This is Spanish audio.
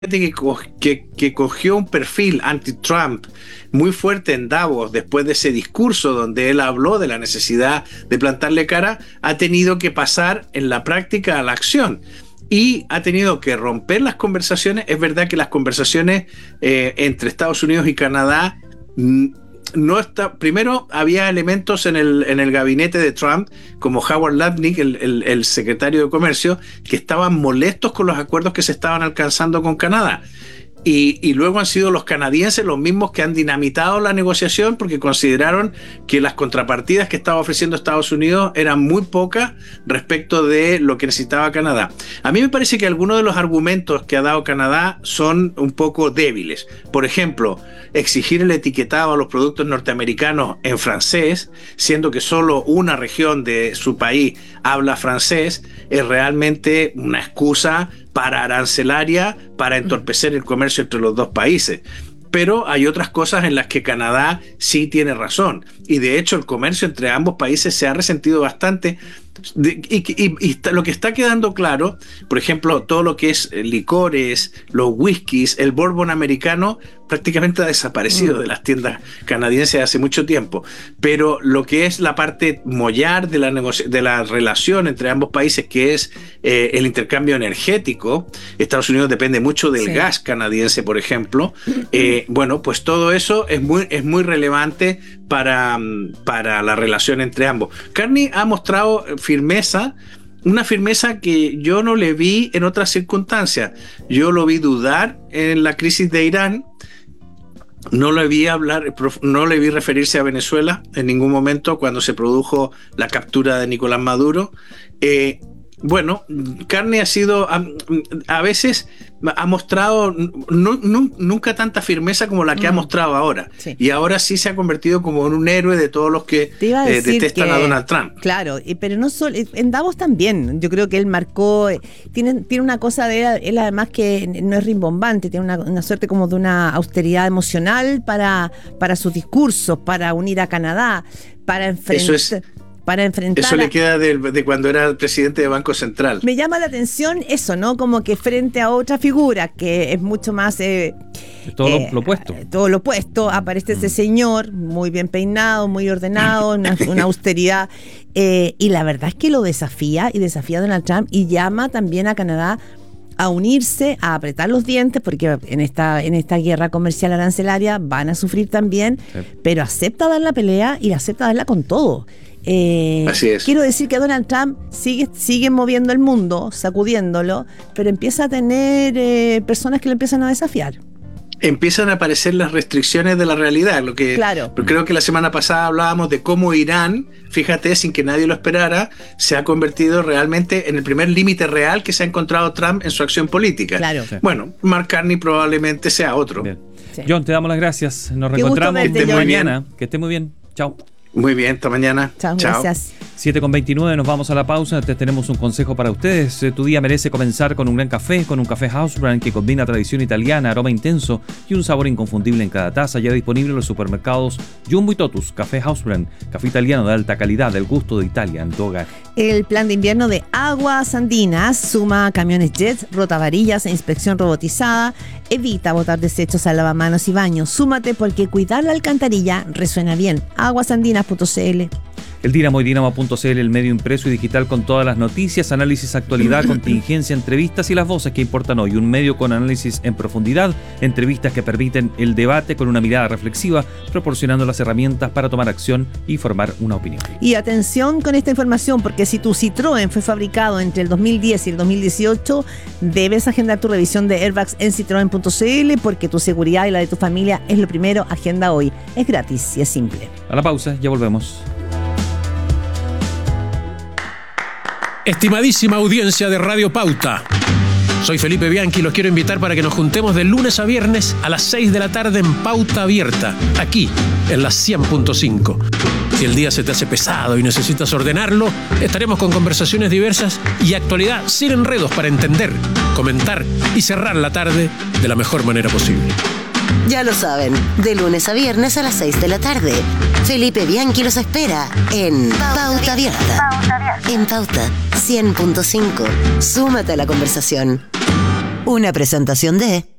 que cogió un perfil anti-Trump muy fuerte en Davos después de ese discurso donde él habló de la necesidad de plantarle cara, ha tenido que pasar en la práctica a la acción. Y ha tenido que romper las conversaciones. Es verdad que las conversaciones entre Estados Unidos y Canadá no está. Primero, había elementos en el gabinete de Trump, como Howard Lutnick, el secretario de Comercio, que estaban molestos con los acuerdos que se estaban alcanzando con Canadá. Y luego han sido los canadienses los mismos que han dinamitado la negociación porque consideraron que las contrapartidas que estaba ofreciendo Estados Unidos eran muy pocas respecto de lo que necesitaba Canadá. A mí me parece que algunos de los argumentos que ha dado Canadá son un poco débiles. Por ejemplo, exigir el etiquetado a los productos norteamericanos en francés, siendo que solo una región de su país habla francés, es realmente una excusa arancelaria para entorpecer el comercio entre los dos países. Pero hay otras cosas en las que Canadá sí tiene razón. Y de hecho el comercio entre ambos países se ha resentido bastante. Y lo que está quedando claro, por ejemplo, todo lo que es licores, los whiskies, el bourbon americano prácticamente ha desaparecido de las tiendas canadienses hace mucho tiempo. Pero lo que es la parte mollar de la relación entre ambos países, que es el intercambio energético, Estados Unidos depende mucho del gas canadiense, por ejemplo. Bueno, pues todo eso es muy relevante para la relación entre ambos. Carney ha mostrado firmeza, una firmeza que yo no le vi en otras circunstancias. Yo lo vi dudar en la crisis de Irán. No le vi referirse a Venezuela en ningún momento cuando se produjo la captura de Nicolás Maduro. Bueno, Carney ha sido, a veces ha mostrado nunca tanta firmeza como la que ha mostrado ahora. Sí. Y ahora sí se ha convertido como en un héroe de todos los que detestan a Donald Trump. Claro, pero no solo, en Davos también. Yo creo que él marcó, tiene una cosa de él además que no es rimbombante, tiene una suerte como de una austeridad emocional para sus discursos, para unir a Canadá, para enfrentar. Eso le queda de cuando era presidente de Banco Central. Me llama la atención eso, ¿no? Como que frente a otra figura que es mucho más... todo lo opuesto. Todo lo opuesto. Aparece ese señor muy bien peinado, muy ordenado, una austeridad. Y la verdad es que lo desafía a Donald Trump y llama también a Canadá a unirse, a apretar los dientes, porque en esta guerra comercial arancelaria van a sufrir también, pero acepta dar la pelea y acepta darla con todo. Así es. Quiero decir que Donald Trump sigue moviendo el mundo, sacudiéndolo, pero empieza a tener personas que lo empiezan a desafiar. Empiezan a aparecer las restricciones de la realidad. Claro. Creo que la semana pasada hablábamos de cómo Irán, fíjate, sin que nadie lo esperara, se ha convertido realmente en el primer límite real que se ha encontrado Trump en su acción política. Claro. Sí. Bueno, Mark Carney probablemente sea otro. Sí. John, te damos las gracias. Nos reencontramos mañana. Que esté muy bien. Chao. Muy bien, hasta mañana. Chao, gracias. 7:29, nos vamos a la pausa. Antes tenemos un consejo para ustedes. Tu día merece comenzar con un gran café, con un café Housebrand que combina tradición italiana, aroma intenso y un sabor inconfundible en cada taza. Ya disponible en los supermercados Jumbo y Totus. Café Housebrand, café italiano de alta calidad, del gusto de Italia en tu hogar. El plan de invierno de Aguas Andinas suma camiones jets, rotavarillas e inspección robotizada. Evita botar desechos al lavamanos y baños. Súmate porque cuidar la alcantarilla resuena bien. Aguasandinas.cl. El Dínamo y Dínamo.cl, el medio impreso y digital con todas las noticias, análisis, actualidad, contingencia, entrevistas y las voces que importan hoy. Un medio con análisis en profundidad, entrevistas que permiten el debate con una mirada reflexiva, proporcionando las herramientas para tomar acción y formar una opinión. Y atención con esta información, porque si tu Citroën fue fabricado entre el 2010 y el 2018, debes agendar tu revisión de airbags en citroen.cl, porque tu seguridad y la de tu familia es lo primero. Agenda hoy. Es gratis y es simple. A la pausa, ya volvemos. Estimadísima audiencia de Radio Pauta, soy Felipe Bianchi y los quiero invitar para que nos juntemos de lunes a viernes a las 6 de la tarde en Pauta Abierta, aquí en la 100.5. Si el día se te hace pesado y necesitas ordenarlo, estaremos con conversaciones diversas y actualidad sin enredos para entender, comentar y cerrar la tarde de la mejor manera posible. Ya lo saben, de lunes a viernes a las 6 de la tarde. Felipe Bianchi los espera en Pauta Abierta. En Pauta 100.5. Súmate a la conversación. Una presentación de